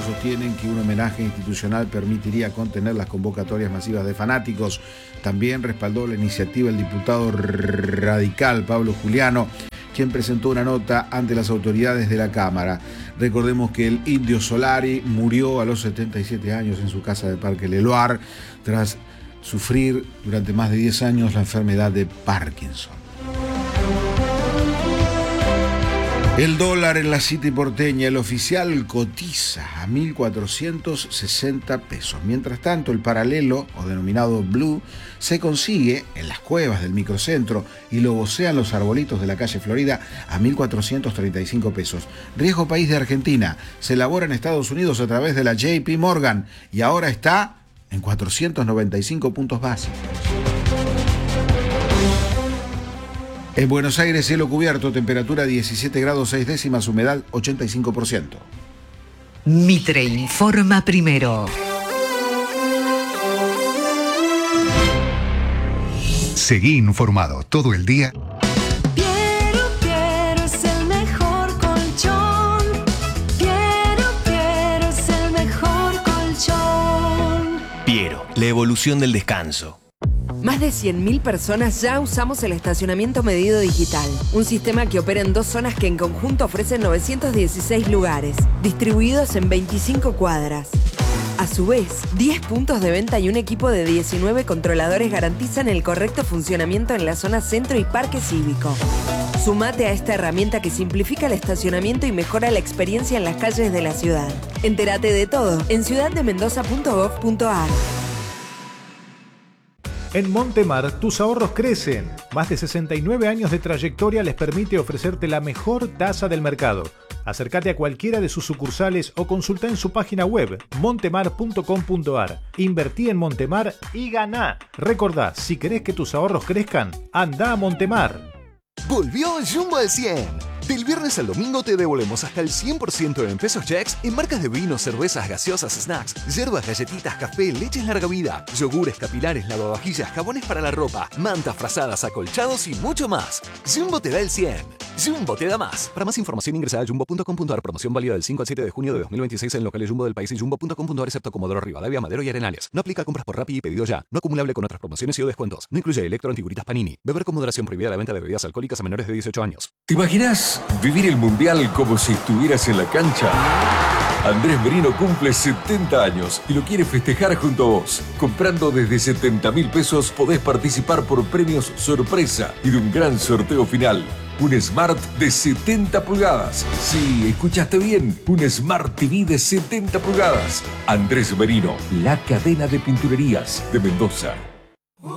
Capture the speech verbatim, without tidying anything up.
sostienen que un homenaje institucional permitiría contener las convocatorias masivas de fanáticos. También respaldó la iniciativa el diputado radical Pablo Juliano, quien presentó una nota ante las autoridades de la Cámara. Recordemos que el Indio Solari murió a los setenta y siete años en su casa de Parque Leloir tras sufrir durante más de diez años la enfermedad de Parkinson. El dólar en la City porteña, el oficial, cotiza a mil cuatrocientos sesenta pesos. Mientras tanto, el paralelo, o denominado blue, se consigue en las cuevas del microcentro y lo vocean los arbolitos de la calle Florida a mil cuatrocientos treinta y cinco pesos. Riesgo país de Argentina. Se elabora en Estados Unidos a través de la J P Morgan y ahora está en cuatrocientos noventa y cinco puntos básicos. En Buenos Aires, cielo cubierto, temperatura diecisiete grados seis décimas, humedad ochenta y cinco por ciento. Mitre informa primero. Seguí informado todo el día. Piero, Piero es el mejor colchón. Piero, Piero es el mejor colchón. Piero, la evolución del descanso. Más de cien mil personas ya usamos el estacionamiento medido digital, un sistema que opera en dos zonas que en conjunto ofrecen novecientos dieciséis lugares, distribuidos en veinticinco cuadras. A su vez, diez puntos de venta y un equipo de diecinueve controladores garantizan el correcto funcionamiento en la zona centro y parque cívico. Sumate a esta herramienta que simplifica el estacionamiento y mejora la experiencia en las calles de la ciudad. Entérate de todo en ciudad de mendoza punto gov punto ar. En Montemar, tus ahorros crecen. Más de sesenta y nueve años de trayectoria les permite ofrecerte la mejor tasa del mercado. Acércate a cualquiera de sus sucursales o consulta en su página web montemar punto com punto ar. Invertí en Montemar y ganá. Recordá, si querés que tus ahorros crezcan, anda a Montemar. Volvió Jumbo al cien. Del viernes al domingo te devolvemos hasta el cien por ciento en pesos checks en marcas de vinos, cervezas, gaseosas, snacks, hierbas, galletitas, café, leches larga vida, yogures, capilares, lavavajillas, jabones para la ropa, mantas, frazadas, acolchados y mucho más. Jumbo te da el cien. Jumbo te da más. Para más información ingresa a jumbo punto com punto ar. Promoción válida del cinco al siete de junio de dos mil veintiséis en locales Jumbo del país y jumbo punto com punto ar excepto Comodoro Rivadavia, Madero y Arenales. No aplica a compras por Rappi y pedido ya. No acumulable con otras promociones y o descuentos. No incluye electro antiguritas Panini. Beber con moderación, prohibida la venta de bebidas alcohólicas a menores de dieciocho años. ¿Te imaginas vivir el mundial como si estuvieras en la cancha? Andrés Merino cumple setenta años y lo quiere festejar junto a vos. Comprando desde setenta mil pesos podés participar por premios sorpresa y de un gran sorteo final. Un Smart de setenta pulgadas. Sí, escuchaste bien. Un Smart T V de setenta pulgadas. Andrés Merino, la cadena de pinturerías de Mendoza.